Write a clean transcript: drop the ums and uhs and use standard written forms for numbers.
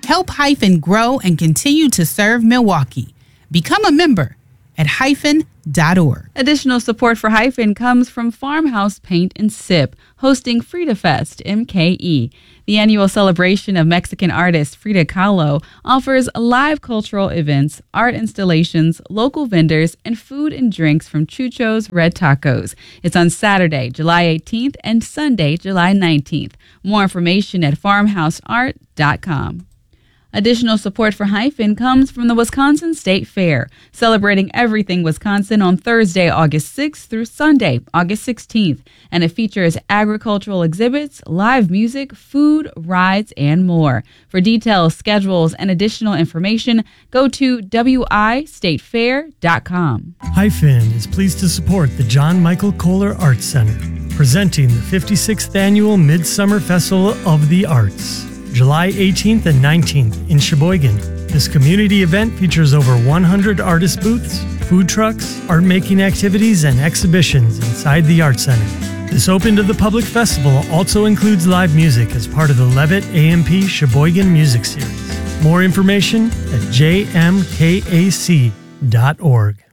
Help Hyphen grow and continue to serve Milwaukee. Become a member at hyphen.org. Additional support for Hyphen comes from Farmhouse Paint and Sip, hosting Frida Fest, MKE. The annual celebration of Mexican artist Frida Kahlo offers live cultural events, art installations, local vendors, and food and drinks from Chucho's Red Tacos. It's on Saturday, July 18th and Sunday, July 19th. More information at farmhouseart.com. Additional support for Hyphen comes from the Wisconsin State Fair, celebrating everything Wisconsin on Thursday, August 6th through Sunday, August 16th. And it features agricultural exhibits, live music, food, rides, and more. For details, schedules, and additional information, go to wistatefair.com. Hyphen is pleased to support the John Michael Kohler Arts Center, presenting the 56th Annual Midsummer Festival of the Arts, July 18th and 19th in Sheboygan. This community event features over 100 artist booths, food trucks, art-making activities, and exhibitions inside the Art Center. This open to the public festival also includes live music as part of the Levitt AMP Sheboygan Music Series. More information at jmkac.org.